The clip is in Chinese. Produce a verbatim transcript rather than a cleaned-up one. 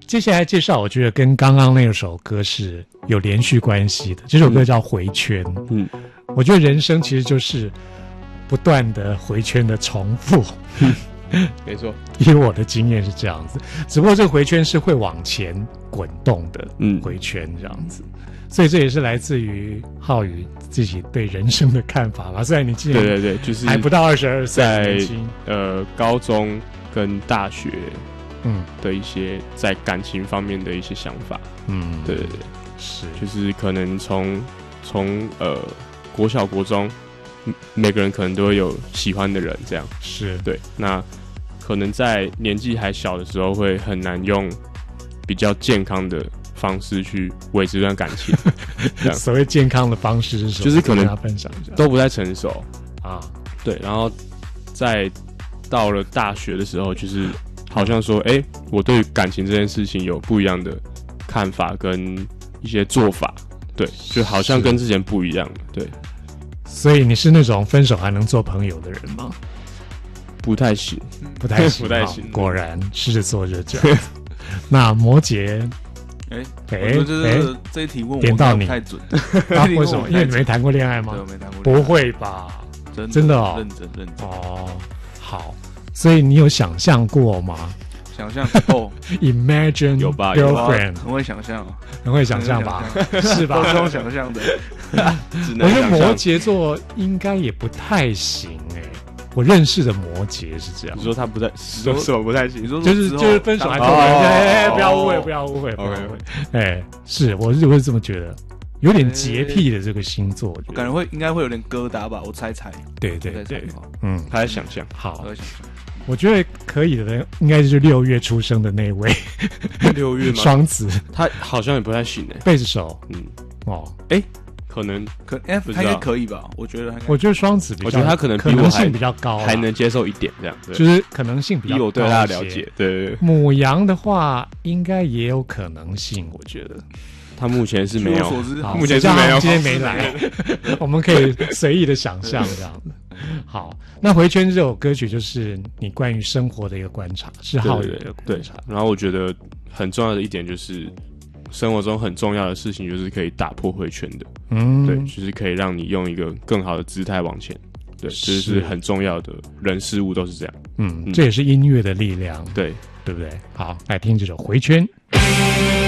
接下来介绍，我觉得跟刚刚那首歌是有连续关系的。这首歌叫《回圈》。嗯，我觉得人生其实就是不断的回圈的重复。 没错， 以我的经验是这样子，只不过这个回圈是会往前滚动的，嗯，回圈这样子。所以这也是来自于浩宇自己对人生的看法吧。虽然你今年对对对，就是还不到二十二岁， 在呃高中跟大学。嗯的一些在感情方面的一些想法，嗯，对对对， 是， 就是可能从从呃国小国中，每个人可能都会有喜欢的人，这样是对。那可能在年纪还小的时候，会很难用比较健康的方式去维持这段感情。 所谓健康的方式是什么？ 就是可能都不太成熟啊，对。然后在到了大学的时候，就是。好像说，哎、欸，我对感情这件事情有不一样的看法跟一些做法，对，就好像跟之前不一样，对。 所以你是那种分手还能做朋友的人吗？ 不太行， 不太行， 不太行。 果然狮子座就这样。那摩羯， 哎、欸，哎，我觉得这一题问我点到你不太准。 啊？为什么？因为你没谈过恋爱吗？ 对，我没谈过。 不会吧？ 真的真的哦， 认真认真。 哦，好。所以你有想象过吗？ 想象哦 ，Imagine 有吧 girlfriend， 很会想象， 很会想象吧？是吧？ 都是用想象的。 我觉得摩羯座应该也不太行哎、欸，我认识的摩羯是这样。 你说他不太，说什么不太行？ 你说就是就是分手还做朋友，哎，不要误会，不要误会，不要误会。哎，是我是我是这么觉得。有点洁癖的这个星座，我感觉会应该会有点疙瘩吧，我猜猜。 对对对， 嗯，他在想象。 好，我觉得可以的人应该就是六月出生的那位。 六月吗？ 双子， 他好像也不太行诶。 贝斯手， 嗯，哦，哎，可能可哎，他应该可以吧？我觉得， 我觉得双子比较， 我觉得他可能可能性比较高， 还能接受一点这样， 就是可能性比较高。 以我对他的了解，对。 牡羊的话，应该也有可能性，我觉得。 他目前是没有， 目前是没有，今天没来，我们可以随意的想象这样子。好，那回圈这首歌曲就是你关于生活的一个观察，是浩宇的观察。 然后我觉得很重要的一点就是，生活中很重要的事情就是可以打破回圈的，嗯，对，就是可以让你用一个更好的姿态往前，对，这是很重要的，人事物都是这样， 嗯，这也是音乐的力量， 对， 对不对？好，来听这首回圈。